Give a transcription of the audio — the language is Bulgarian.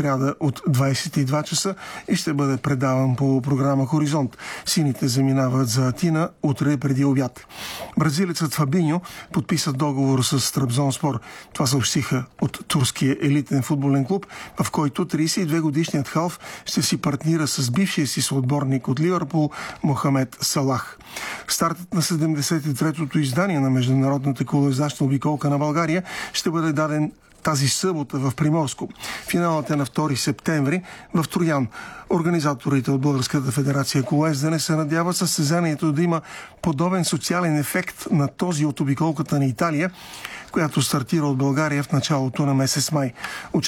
сряда от 22 часа и ще бъде предаван по програма Хоризонт. Сините заминават за Атина утре преди обяд. Бразилецът Фабиньо подписа договор с Трабзонспор. Това съобщиха от турския елитен футболен клуб, в който 32-годишният халф ще си партнира с бившия си съотборник от Ливърпул Мохамед Салах. Стартът на 73-то издание на международната колоездачна обиколка на България ще бъде даден тази събота в Приморско. Финалът е на 2 септември в Троян. Организаторите от Българската федерация колоездене се надяват състезанието да има подобен социален ефект на този от обиколката на Италия, която стартира от България в началото на месец май.